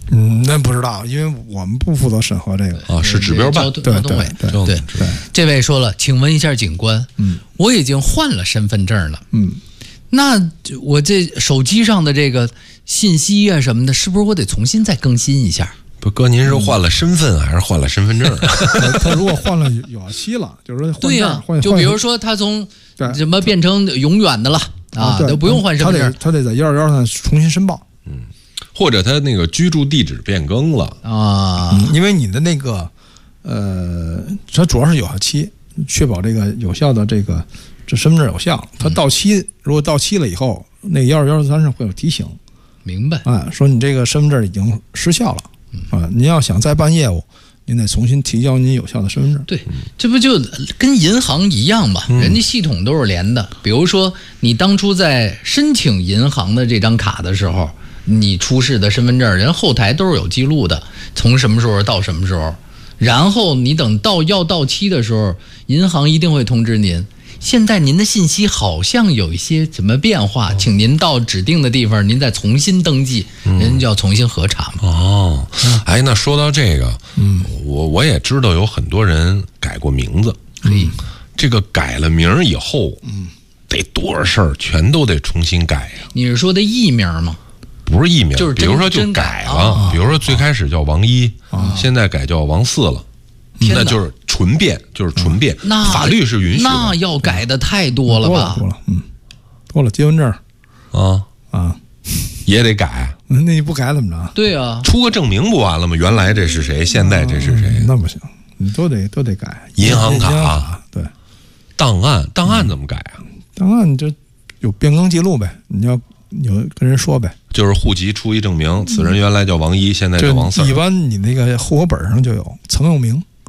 那不知道，因为我们不负责审核这个啊，是指标办。 对， 这位说了，请问一下警官，我已经换了身份证了，那我这手机上的这个信息啊什么的，是不是我得重新再更新一下？ 不，哥，您是换了身份还是换了身份证？ 他如果换了有效期了，就是说对呀，就比如说他从什么变成永远的了啊，都不用换身份证， 他得在121上重新申报， 或者他那个居住地址变更了啊， 因为你的那个它主要是有效期，确保这个有效的这身份证有效。它到期，如果到期了以后，那个121上会有提醒， 明白？ 说你这个身份证已经失效了。您要想再办业务，您得重新提交您有效的身份证。 对，这不就跟银行一样嘛？人家系统都是连的。比如说，你当初在申请银行的这张卡的时候，你出示的身份证，人后台都是有记录的，从什么时候到什么时候。然后你等要到期的时候，银行一定会通知您。现在您的信息好像有一些什么变化，请您到指定的地方，您再重新登记，人就要重新核查嘛。 那说到这个，我也知道有很多人改过名字，这个改了名以后，得多少事儿全都得重新改呀。 你是说的艺名吗？ 不是艺名， 就是比如说就改了，比如说最开始叫王一，现在改叫王四了。那就是纯变，那法律是允许的。 那要改的太多了吧？ 多了，结婚证也得改。 那你不改怎么着？ 对啊， 出个证明不完了吗？原来这是谁，现在这是谁？ 那不行，你都得改。 银行卡， 对， 档案怎么改啊？ 档案就有变更记录呗，你要跟人说呗。 就是户籍出一证明，此人原来叫王一，现在叫王四。 一般你那个户口本上就有，曾用名。